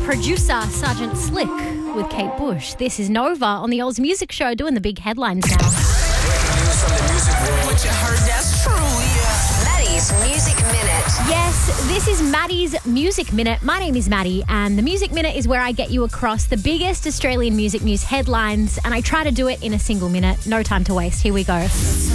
Producer Sergeant Slick with Kate Bush. This is Nova on the Oz Music Show doing the big headlines now. What you heard, that's true, yeah. Maddie's Music Minute. Yes, this is Maddie's Music Minute. My name is Maddie, and the Music Minute is where I get you across the biggest Australian music news headlines, and I try to do it in a single minute. No time to waste. Here we go.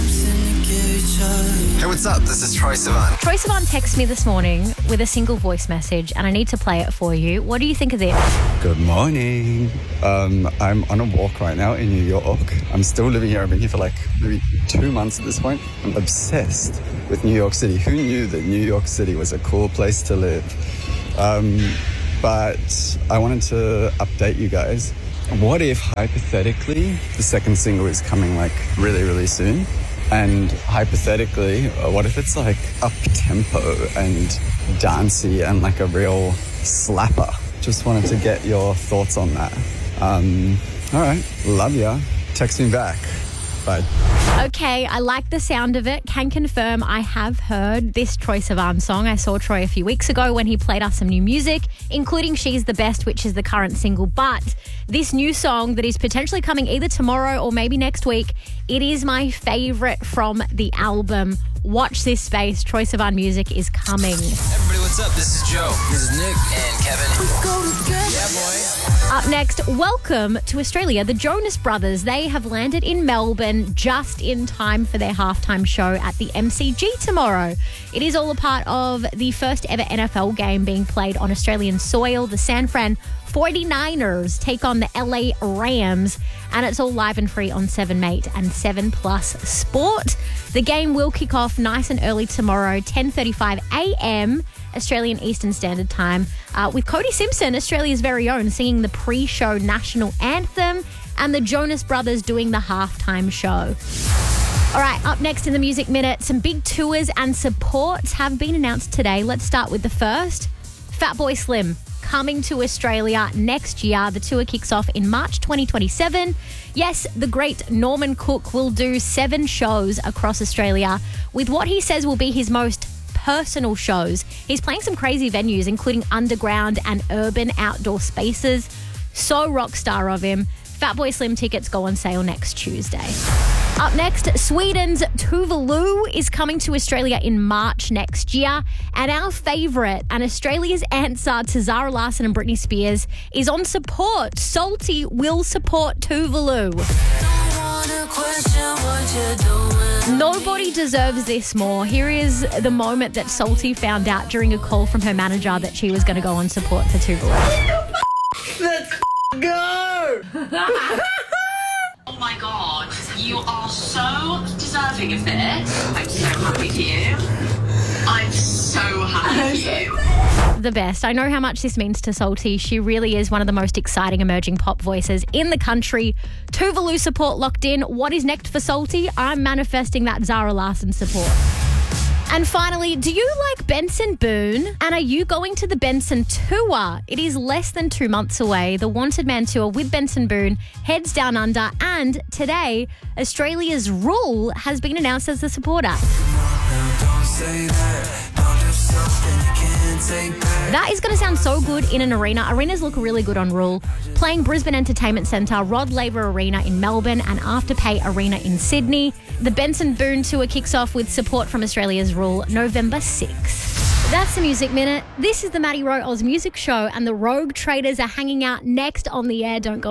Hey, what's up? This is Troye Sivan. Troye Sivan texted me this morning with a single voice message, and I need to play it for you. What do you think of this? Good morning. I'm on a walk right now in New York. I'm still living here. I've been here for like maybe 2 months at this point. I'm obsessed with New York City. Who knew that New York City was a cool place to live? But I wanted to update you guys. What if, hypothetically, the second single is coming like really, really soon? And hypothetically, what if it's like up-tempo and dancey and like a real slapper? Just wanted to get your thoughts on that. All right, love ya. Text me back. Bye. Okay, I like the sound of it. Can confirm I have heard this Troye Sivan song. I saw Troye a few weeks ago when he played us some new music, including She's the Best, which is the current single. But this new song that is potentially coming either tomorrow or maybe next week, it is my favourite from the album. Watch this space. Troye Sivan music is coming. Everybody, what's up? This is Joe. This is Nick. And Kevin. Let's go together. Yeah, boy. Up next, welcome to Australia. The Jonas Brothers, they have landed in Melbourne just in time for their halftime show at the MCG tomorrow. It is all a part of the first ever NFL game being played on Australian soil. The San Fran 49ers take on the LA Rams, and it's all live and free on 7mate and 7plus Sport. The game will kick off nice and early tomorrow, 10:35 a.m. Australian Eastern Standard Time, with Cody Simpson, Australia's very own, singing the pre-show national anthem, and the Jonas Brothers doing the halftime show. All right, up next in the Music Minute, some big tours and supports have been announced today. Let's start with the first. Fatboy Slim coming to Australia next year. The tour kicks off in March 2027. Yes, the great Norman Cook will do 7 shows across Australia with what he says will be his most personal shows. He's playing some crazy venues, including underground and urban outdoor spaces. So rock star of him. Fatboy Slim tickets go on sale next Tuesday. Up next, Sweden's Tuvalu is coming to Australia in March next year. And our favourite and Australia's answer to Zara Larsson and Britney Spears is on support. Salty will support Tuvalu. Nobody deserves this more. Here is the moment that Salty found out during a call from her manager that she was going to go on support for Tuvalu. Let's go! Oh my God, you are so deserving of this. I'm so happy for you. I'm so happy for you. The best. I know how much this means to Salty. She really is one of the most exciting emerging pop voices in the country. Tuvalu support locked in. What is next for Salty? I'm manifesting that Zara Larsson support. And finally, do you like Benson Boone? And are you going to the Benson Tour? It is less than 2 months away. The Wanted Man Tour with Benson Boone heads down under. And today, Australia's Rule has been announced as the supporter. That is going to sound so good in an arena. Arenas look really good on Rule. Playing Brisbane Entertainment Centre, Rod Laver Arena in Melbourne and Afterpay Arena in Sydney. The Benson Boone Tour kicks off with support from Australia's Rule November 6th. That's the Music Minute. This is the Maddie Rowe Oz Music Show, and the Rogue Traders are hanging out next on the air. Don't go